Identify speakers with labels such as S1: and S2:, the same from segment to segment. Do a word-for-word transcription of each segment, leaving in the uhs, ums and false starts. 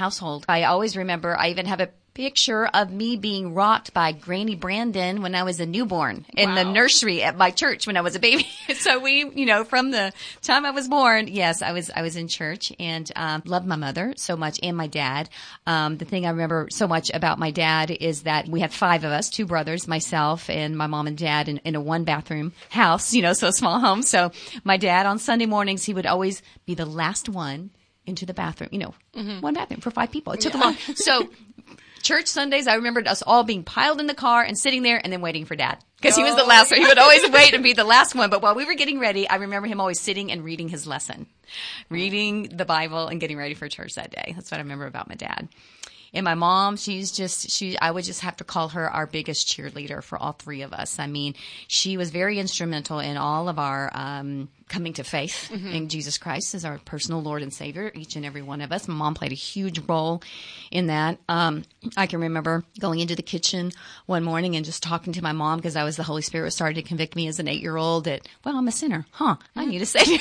S1: household. I always remember, I even have a picture of me being rocked by Granny Brandon when I was a newborn in wow. the nursery at my church when I was a baby. So we, you know, from the time I was born, yes, I was, I was in church and, um, loved my mother so much and my dad. Um, the thing I remember so much about my dad is that we had five of us, two brothers, myself and my mom and dad in, in a one bathroom house, you know, so a small home. So my dad on Sunday mornings, he would always be the last one into the bathroom, you know, mm-hmm. one bathroom for five people. It took yeah. a long, so church Sundays, I remembered us all being piled in the car and sitting there and then waiting for Dad. Because oh. he was the last one. He would always wait and be the last one. But while we were getting ready, I remember him always sitting and reading his lesson, reading the Bible and getting ready for church that day. That's what I remember about my dad. And my mom, she's just, she, I would just have to call her our biggest cheerleader for all three of us. I mean, she was very instrumental in all of our, um, coming to faith mm-hmm. in Jesus Christ as our personal Lord and Savior, each and every one of us. My mom played a huge role in that. Um, I can remember going into the kitchen one morning and just talking to my mom because I was, the Holy Spirit started to convict me as an eight-year-old that, well, I'm a sinner. Huh. I need a Savior.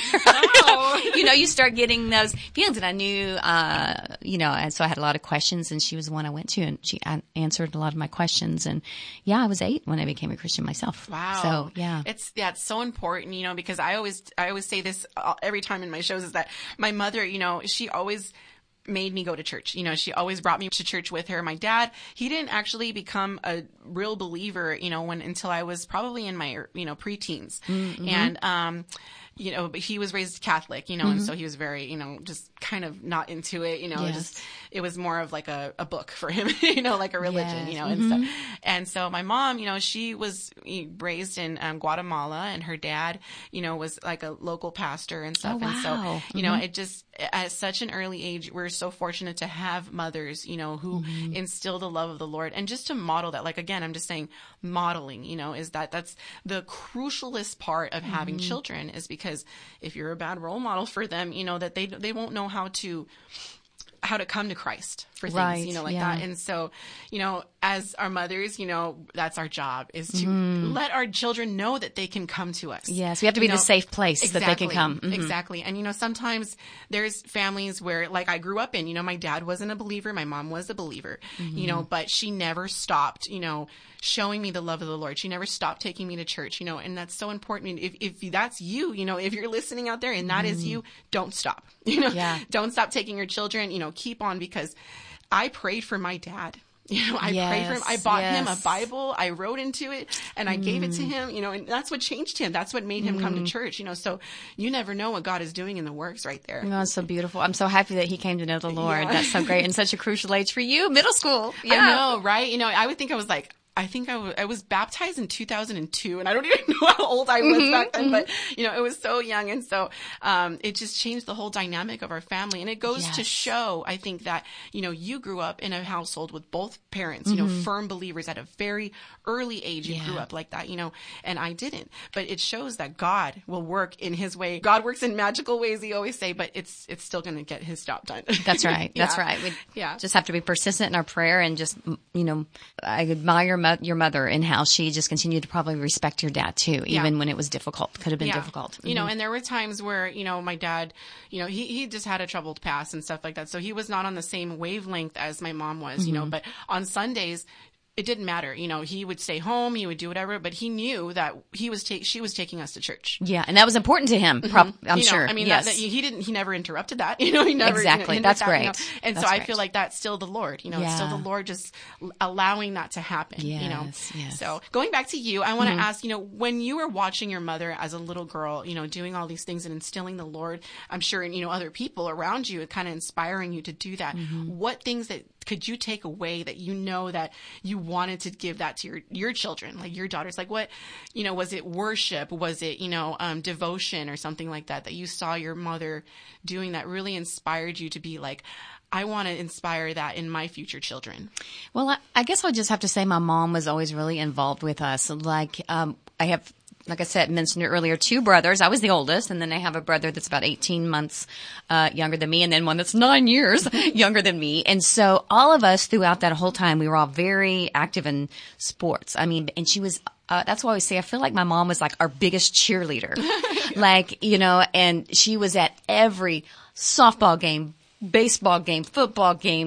S1: Oh. You know, you start getting those feelings. And I knew, uh, you know, and so I had a lot of questions and she was the one I went to and she answered a lot of my questions. And yeah, I was eight when I became a Christian myself.
S2: Wow.
S1: So yeah.
S2: It's, yeah, it's so important, you know, because I always, I always say this every time in my shows is that my mother, you know, she always made me go to church. You know, she always brought me to church with her. My dad, he didn't actually become a real believer, you know, when, until I was probably in my, you know, preteens. Mm-hmm. And, um, you know, but he was raised Catholic, you know, mm-hmm. and so he was very, you know, just kind of not into it, you know,
S1: yes.
S2: just, it was more of like a, a book for him, you know, like a religion,
S1: yes.
S2: you know,
S1: mm-hmm.
S2: and so, and so my mom, you know, she was raised in um, Guatemala and her dad, you know, was like a local pastor and stuff.
S1: Oh, wow.
S2: And so,
S1: mm-hmm.
S2: you know, it just, at such an early age, we're so fortunate to have mothers, you know, who mm-hmm. instill the love of the Lord and just to model that. Like, again, I'm just saying modeling, you know, is that that's the crucialest part of having mm-hmm. children is because if you're a bad role model for them, you know, that they, they won't know how to, how to come to Christ for things,
S1: right,
S2: you know, like
S1: yeah.
S2: that. And so, you know, as our mothers, you know, that's our job is to
S1: mm.
S2: let our children know that they can come to us.
S1: Yes. We have to be
S2: you know,
S1: the safe place
S2: exactly,
S1: that they can come. Mm-hmm.
S2: Exactly. And, you know, sometimes there's families where like I grew up in, you know, my dad wasn't a believer. My mom was a believer, mm-hmm. you know, but she never stopped, you know, showing me the love of the Lord. She never stopped taking me to church, you know, and that's so important. If, if that's you, you know, if you're listening out there and that mm. is you, don't stop, you know,
S1: yeah.
S2: don't stop taking your children, you know, keep on because I prayed for my dad. You know, I
S1: yes,
S2: prayed for him. I bought
S1: yes.
S2: him a Bible. I wrote into it and I mm. gave it to him, you know, and that's what changed him. That's what made him mm. come to church, you know, so you never know what God is doing in the works right there.
S1: Oh, it's so beautiful. I'm so happy that he came to know the Lord. Yeah. That's so great. And such a crucial age for you, middle school.
S2: Yeah. I know, right? You know, I would think I was like, I think I, w- I was baptized in two thousand two and I don't even know how old I was mm-hmm, back then, mm-hmm. but you know, it was so young. And so, um, it just changed the whole dynamic of our family. And it goes
S1: yes.
S2: to show, I think that, you know, you grew up in a household with both parents, you mm-hmm. know, firm believers at a very early age. You yeah. grew up like that, you know, and I didn't, but it shows that God will work in his way. God works in magical ways, we always say, but it's, it's still going to get his job done.
S1: That's right. yeah. That's right. We yeah. just have to be persistent in our prayer and just, you know, I admire mo- your mother and how she just continued to probably respect your dad too, even yeah. when it was difficult. Could have been yeah. difficult. Mm-hmm.
S2: You know, and there were times where, you know, my dad, you know, he, he just had a troubled past and stuff like that. So he was not on the same wavelength as my mom was, mm-hmm. you know, but on Sundays, it didn't matter. You know, he would stay home, he would do whatever, but he knew that he was ta- she was taking us to church.
S1: Yeah, and that was important to him, prob- mm-hmm. I'm
S2: you know,
S1: sure.
S2: I mean,
S1: yes.
S2: that, that he didn't, he never interrupted that. You know, he never
S1: exactly.
S2: You know,
S1: that's
S2: that,
S1: great.
S2: You know? And
S1: that's
S2: so
S1: great.
S2: I feel like that's still the Lord. You know,
S1: yeah.
S2: it's still the Lord just allowing that to happen.
S1: Yes,
S2: you know,
S1: yes.
S2: So going back to you, I want to
S1: mm-hmm.
S2: ask. You know, when you were watching your mother as a little girl, you know, doing all these things and instilling the Lord, I'm sure, and you know, other people around you, kind of inspiring you to do that. Mm-hmm. What things that could you take away that you know that you wanted to give that to your, your children, like your daughters? Like what, you know, was it worship? Was it, you know, um, devotion or something like that, that you saw your mother doing that really inspired you to be like, I want to inspire that in my future children?
S1: Well, I, I guess I'll just have to say my mom was always really involved with us. Like, um, I have, like I said, mentioned it earlier, two brothers. I was the oldest, and then I have a brother that's about eighteen months uh, younger than me, and then one that's nine years younger than me. And so all of us throughout that whole time, we were all very active in sports. I mean, and she was Uh, that's why I always say I feel like my mom was like our biggest cheerleader. yeah. Like, you know, and she was at every softball game, baseball game, football game,